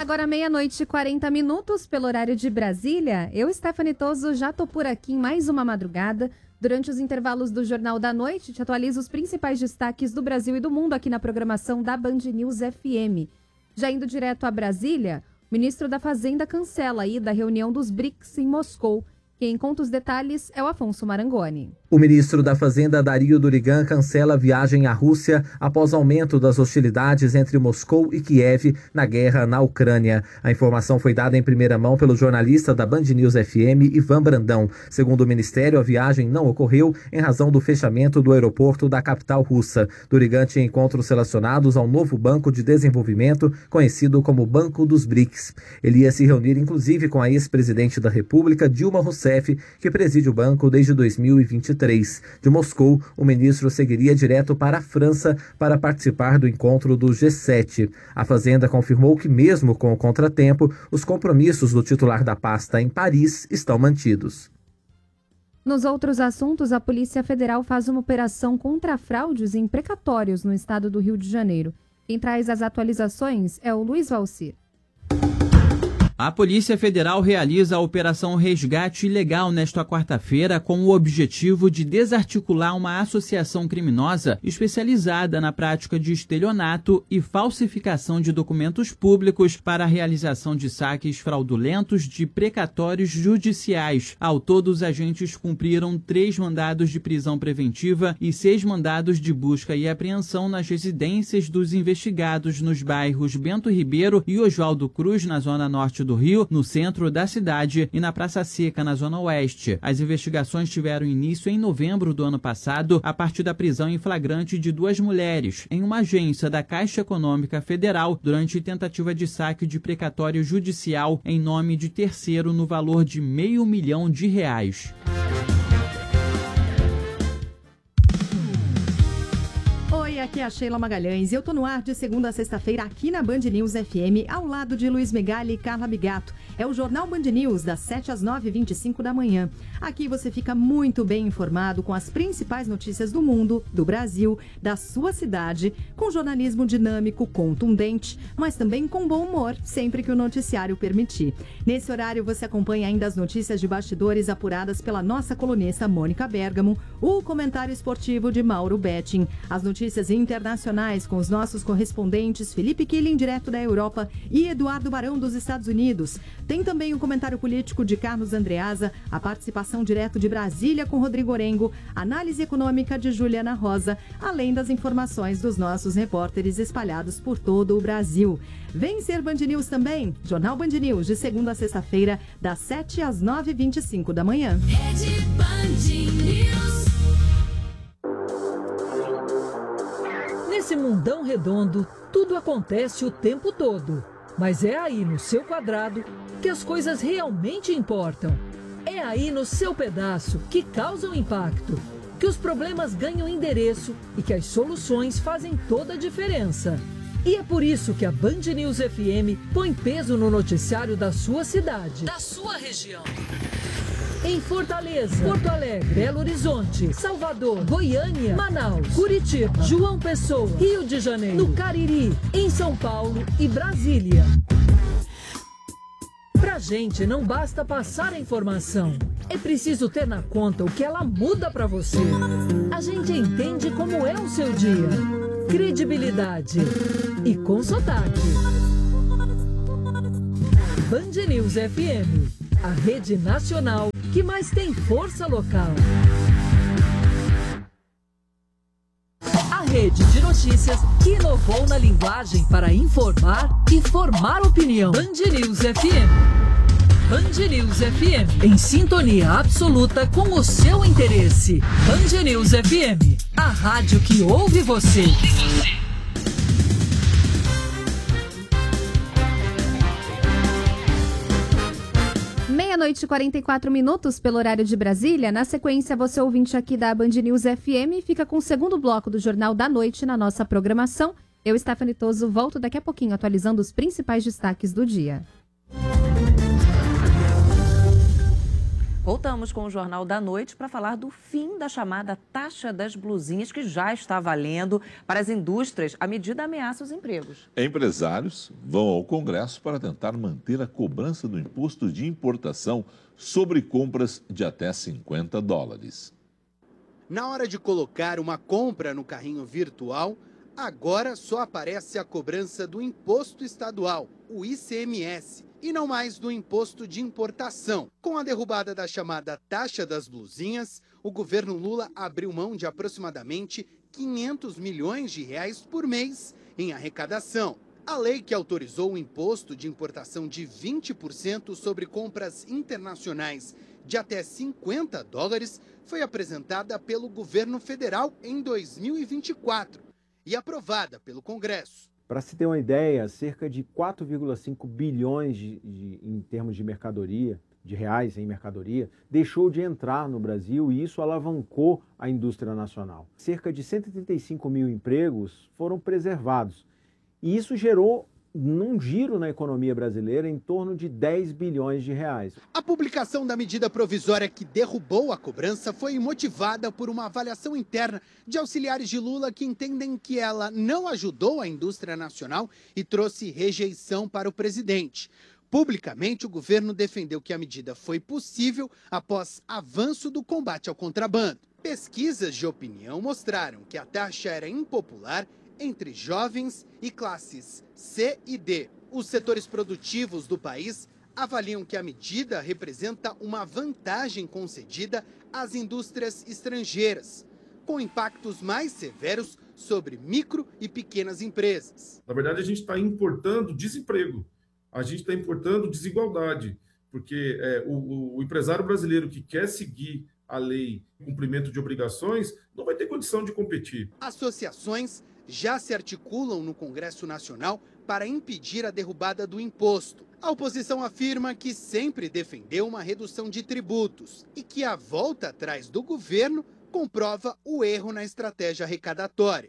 Agora 00:40 pelo horário de Brasília. Eu, Stephanie Toso, já tô por aqui em mais uma madrugada. Durante os intervalos do Jornal da Noite, te atualizo os principais destaques do Brasil e do mundo aqui na programação da Band News FM. Já indo direto a Brasília, o ministro da Fazenda cancela a ida à reunião dos BRICS em Moscou. Quem conta os detalhes é o Afonso Marangoni. O ministro da Fazenda, Dario Durigan, cancela a viagem à Rússia após aumento das hostilidades entre Moscou e Kiev na guerra na Ucrânia. A informação foi dada em primeira mão pelo jornalista da Band News FM, Ivan Brandão. Segundo o ministério, a viagem não ocorreu em razão do fechamento do aeroporto da capital russa. Durigan tinha encontros relacionados ao novo Banco de Desenvolvimento, conhecido como Banco dos BRICS. Ele ia se reunir inclusive com a ex-presidente da República, Dilma Rousseff, que preside o banco desde 2023. De Moscou, o ministro seguiria direto para a França para participar do encontro do G7. A Fazenda confirmou que, mesmo com o contratempo, os compromissos do titular da pasta em Paris estão mantidos. Nos outros assuntos, a Polícia Federal faz uma operação contra fraudes em precatórios no estado do Rio de Janeiro. Quem traz as atualizações é o Luiz Valcir. A Polícia Federal realiza a Operação Resgate Ilegal nesta quarta-feira com o objetivo de desarticular uma associação criminosa especializada na prática de estelionato e falsificação de documentos públicos para a realização de saques fraudulentos de precatórios judiciais. Ao todo, os agentes cumpriram 3 mandados de prisão preventiva e 6 mandados de busca e apreensão nas residências dos investigados nos bairros Bento Ribeiro e Oswaldo Cruz, na zona norte do Rio, no centro da cidade, e na Praça Seca, na zona oeste. As investigações tiveram início em novembro do ano passado, a partir da prisão em flagrante de 2 mulheres em uma agência da Caixa Econômica Federal durante tentativa de saque de precatório judicial em nome de terceiro no valor de R$500 mil. Aqui é a Sheila Magalhães e eu tô no ar de segunda a sexta-feira aqui na Band News FM, ao lado de Luiz Megali e Carla Bigato. É o Jornal Band News, das 7 às 9h25 da manhã. Aqui você fica muito bem informado com as principais notícias do mundo, do Brasil, da sua cidade, com jornalismo dinâmico, contundente, mas também com bom humor, sempre que o noticiário permitir. Nesse horário você acompanha ainda as notícias de bastidores apuradas pela nossa colunista Mônica Bergamo, o comentário esportivo de Mauro Betting, as notícias internacionais com os nossos correspondentes Felipe Killing, direto da Europa, e Eduardo Barão, dos Estados Unidos. Tem também o comentário político de Carlos Andreasa, a participação direto de Brasília com Rodrigo Orengo, análise econômica de Juliana Rosa, além das informações dos nossos repórteres espalhados por todo o Brasil. Vem ser Band News também, Jornal Band News, de segunda a sexta-feira, das 7 às 9h25 da manhã. Rede Band News. Nesse mundão redondo, tudo acontece o tempo todo. Mas é aí no seu quadrado que as coisas realmente importam. É aí no seu pedaço que causam impacto, que os problemas ganham endereço e que as soluções fazem toda a diferença. E é por isso que a Band News FM põe peso no noticiário da sua cidade, da sua região. Em Fortaleza, Porto Alegre, Belo Horizonte, Salvador, Goiânia, Manaus, Curitiba, João Pessoa, Rio de Janeiro, no Cariri, em São Paulo e Brasília. Pra gente não basta passar a informação, é preciso ter na conta o que ela muda pra você. A gente entende como é o seu dia. Credibilidade e com sotaque. Band News FM, a rede nacional que mais tem força local. A rede de notícias que inovou na linguagem para informar e formar opinião. Band News FM. Band News FM, em sintonia absoluta com o seu interesse. Band News FM, a rádio que ouve você. 00:44 pelo horário de Brasília. Na sequência, você ouvinte aqui da Band News FM fica com o segundo bloco do Jornal da Noite na nossa programação. Eu, Stephanie Toso, volto daqui a pouquinho atualizando os principais destaques do dia. Voltamos com o Jornal da Noite para falar do fim da chamada taxa das blusinhas, que já está valendo para as indústrias. A medida ameaça os empregos. Empresários vão ao Congresso para tentar manter a cobrança do imposto de importação sobre compras de até $50. Na hora de colocar uma compra no carrinho virtual, agora só aparece a cobrança do imposto estadual, o ICMS, e não mais do imposto de importação. Com a derrubada da chamada taxa das blusinhas, o governo Lula abriu mão de aproximadamente R$500 milhões por mês em arrecadação. A lei que autorizou o imposto de importação de 20% sobre compras internacionais de até $50 foi apresentada pelo governo federal em 2024 e aprovada pelo Congresso. Para se ter uma ideia, cerca de 4,5 bilhões em termos de mercadoria, de reais em mercadoria, deixou de entrar no Brasil e isso alavancou a indústria nacional. Cerca de 135 mil empregos foram preservados e isso gerou num giro na economia brasileira em torno de 10 bilhões de reais. A publicação da medida provisória que derrubou a cobrança foi motivada por uma avaliação interna de auxiliares de Lula que entendem que ela não ajudou a indústria nacional e trouxe rejeição para o presidente. Publicamente, o governo defendeu que a medida foi possível após avanço do combate ao contrabando. Pesquisas de opinião mostraram que a taxa era impopular entre jovens e classes C e D. Os setores produtivos do país avaliam que a medida representa uma vantagem concedida às indústrias estrangeiras, com impactos mais severos sobre micro e pequenas empresas. Na verdade, a gente está importando desemprego, a gente está importando desigualdade, porque o empresário brasileiro que quer seguir a lei, cumprimento de obrigações, não vai ter condição de competir. Associações já se articulam no Congresso Nacional para impedir a derrubada do imposto. A oposição afirma que sempre defendeu uma redução de tributos e que a volta atrás do governo comprova o erro na estratégia arrecadatória.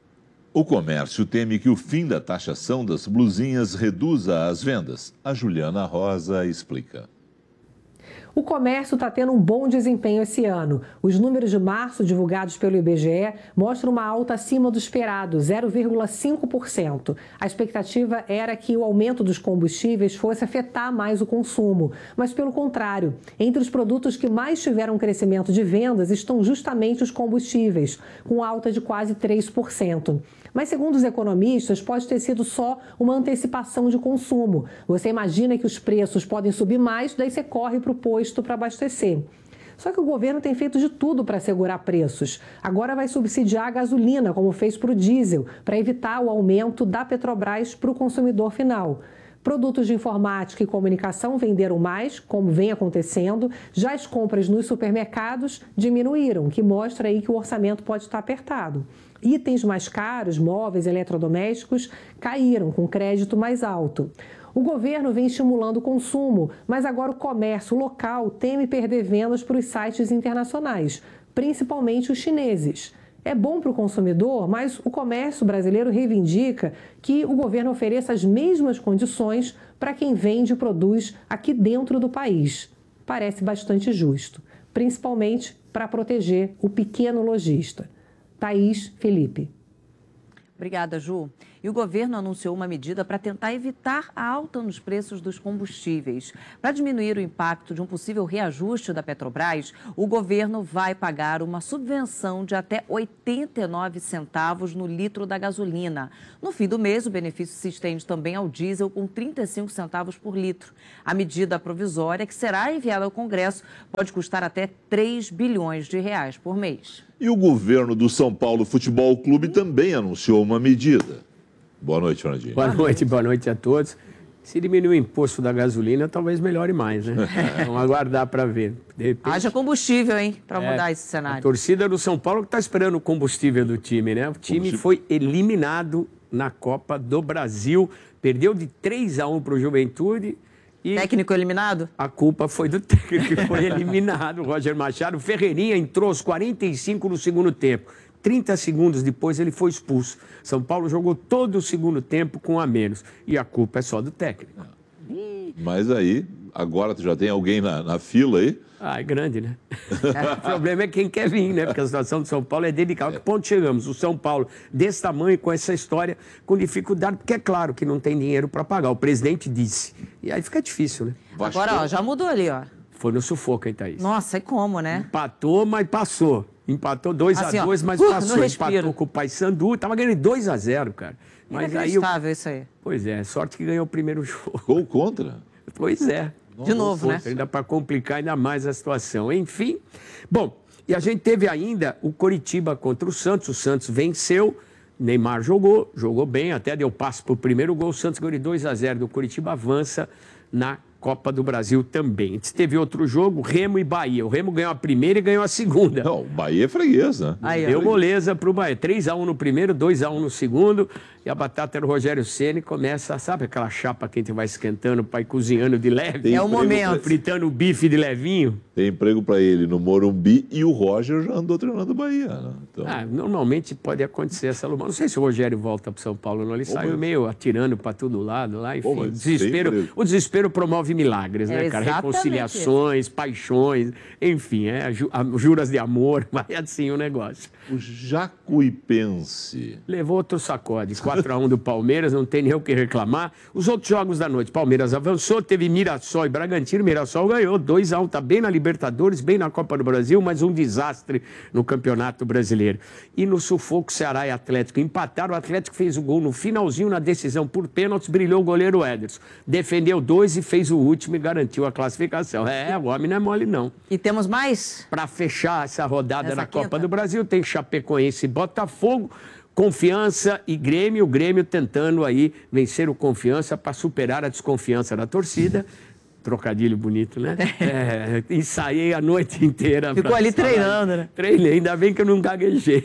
O comércio teme que o fim da taxação das blusinhas reduza as vendas. A Juliana Rosa explica. O comércio está tendo um bom desempenho esse ano. Os números de março divulgados pelo IBGE mostram uma alta acima do esperado, 0,5%. A expectativa era que o aumento dos combustíveis fosse afetar mais o consumo, mas pelo contrário, entre os produtos que mais tiveram crescimento de vendas estão justamente os combustíveis, com alta de quase 3%. Mas, segundo os economistas, pode ter sido só uma antecipação de consumo. Você imagina que os preços podem subir mais, daí você corre para o posto para abastecer. Só que o governo tem feito de tudo para segurar preços. Agora vai subsidiar a gasolina, como fez para o diesel, para evitar o aumento da Petrobras para o consumidor final. Produtos de informática e comunicação venderam mais, como vem acontecendo. Já as compras nos supermercados diminuíram, o que mostra aí que o orçamento pode estar apertado. Itens mais caros, móveis, eletrodomésticos, caíram com crédito mais alto. O governo vem estimulando o consumo, mas agora o comércio local teme perder vendas para os sites internacionais, principalmente os chineses. É bom para o consumidor, mas o comércio brasileiro reivindica que o governo ofereça as mesmas condições para quem vende e produz aqui dentro do país. Parece bastante justo, principalmente para proteger o pequeno lojista. Thaís Felipe. Obrigada, Ju. E o governo anunciou uma medida para tentar evitar a alta nos preços dos combustíveis. Para diminuir o impacto de um possível reajuste da Petrobras, o governo vai pagar uma subvenção de até 89 centavos no litro da gasolina. No fim do mês, o benefício se estende também ao diesel com 35 centavos por litro. A medida provisória, que será enviada ao Congresso, pode custar até 3 bilhões de reais por mês. E o governo do São Paulo Futebol Clube também anunciou uma medida. Boa noite, Fernandinho. Boa noite a todos. Se diminuir o imposto da gasolina, talvez melhore mais, né? Vamos aguardar para ver. Haja combustível, hein, para mudar esse cenário. A torcida do São Paulo que está esperando o combustível do time, né? O time foi eliminado na Copa do Brasil, perdeu de 3-1 para o Juventude. E técnico eliminado? A culpa foi do técnico que foi eliminado, Roger Machado. O Ferreirinha entrou aos 45 no segundo tempo. 30 segundos depois ele foi expulso. São Paulo jogou todo o segundo tempo com a menos. E a culpa é só do técnico. Mas aí agora já tem alguém na fila aí? Ah, é grande, né? O problema é quem quer vir, né? Porque a situação do São Paulo é delicada. Que ponto chegamos? O São Paulo, desse tamanho, com essa história, com dificuldade, porque é claro que não tem dinheiro para pagar. O presidente disse. E aí fica difícil, né? Agora, ó, já mudou ali, ó. Foi no sufoco, hein, Thaís? Nossa, e como, né? Empatou, mas passou. Empatou 2-2, mas passou. Empatou com o Paysandu, tava ganhando 2-0, cara. Mas aí isso aí. Pois é, sorte que ganhou o primeiro jogo. Gol contra? Pois é. De novo, né? Ainda para complicar ainda mais a situação. Enfim, bom, e a gente teve ainda o Coritiba contra o Santos venceu, Neymar jogou bem, até deu passe para o primeiro gol, o Santos ganhou de 2-0 do Coritiba, avança na Copa do Brasil também. Teve outro jogo, Remo e Bahia. O Remo ganhou a primeira e ganhou a segunda. Não, o Bahia é freguês, né? Deu moleza pro Bahia. 3-1 no primeiro, 2-1 no segundo. E a batata do Rogério Ceni começa, sabe aquela chapa que a gente vai esquentando para ir cozinhando de leve? É o momento. Fritando o bife de levinho. Tem emprego para ele no Morumbi e o Roger já andou treinando o Bahia, né? Então... normalmente pode acontecer essa lumana. Não sei se o Rogério volta para São Paulo, não. Ele saiu meio atirando para todo lado lá, enfim. O desespero promove milagres, né, cara? Reconciliações, paixões, enfim, juras de amor, vai assim o negócio. O Jacuipense levou outro sacode, 4-1 do Palmeiras, não tem nem o que reclamar. Os outros jogos da noite, Palmeiras avançou, teve Mirassol e Bragantino, Mirassol ganhou 2-1, tá bem na Libertadores, bem na Copa do Brasil, mas um desastre no Campeonato Brasileiro. E no sufoco, Ceará e Atlético empataram, o Atlético fez o gol no finalzinho, na decisão por pênaltis, brilhou o goleiro Ederson. Defendeu 2 e fez o último e garantiu a classificação. O homem não é mole, não. E temos mais? Para fechar essa rodada na Copa do Brasil, tem Chapecoense e Botafogo, Confiança e Grêmio. O Grêmio tentando aí vencer o Confiança para superar a desconfiança da torcida. Trocadilho bonito, né? Ensaiei a noite inteira. Ficou ali treinando, né? Treinei, ainda bem que eu não gaguejei.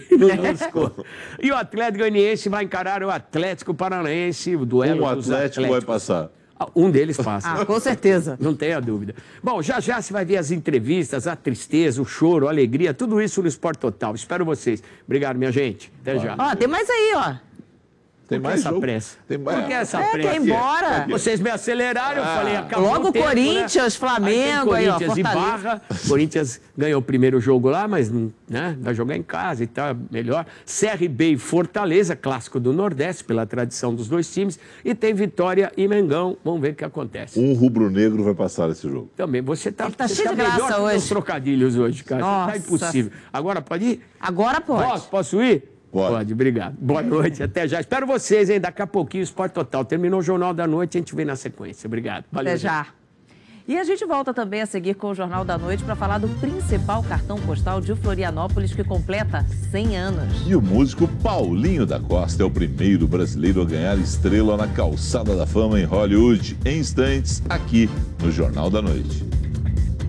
E o Atlético Goianiense vai encarar o Atlético Paranaense, o duelo dos Atlético vai passar. Um deles passa. Com certeza. Não tenha dúvida. Bom, já você vai ver as entrevistas, a tristeza, o choro, a alegria, tudo isso no Sport Total. Espero vocês. Obrigado, minha gente. Até já. Tem mais aí, ó. Tem mais essa pressa? Tem mais. Por que essa pressa? Quer ir embora. Vocês me aceleraram, eu falei, acabou logo o tempo, Corinthians, né? Flamengo, aí, ó, Corinthians e Barra. Corinthians ganhou o primeiro jogo lá, mas né, vai jogar em casa e tá melhor. CRB e Fortaleza, clássico do Nordeste, pela tradição dos dois times. E tem Vitória e Mengão. Vamos ver o que acontece. Um rubro-negro vai passar esse jogo. Também. Você tá cheio de graça melhor hoje. Que os trocadilhos hoje, cara. Nossa. Tá impossível. Agora pode ir? Agora pode. Posso ir? Pode, obrigado. Boa noite, até já. Espero vocês, hein? Daqui a pouquinho, Sport Total. Terminou o Jornal da Noite, a gente vem na sequência. Obrigado. Valeu. Até já. E a gente volta também a seguir com o Jornal da Noite para falar do principal cartão postal de Florianópolis, que completa 100 anos. E o músico Paulinho da Costa é o primeiro brasileiro a ganhar estrela na Calçada da Fama em Hollywood. Em instantes, aqui no Jornal da Noite.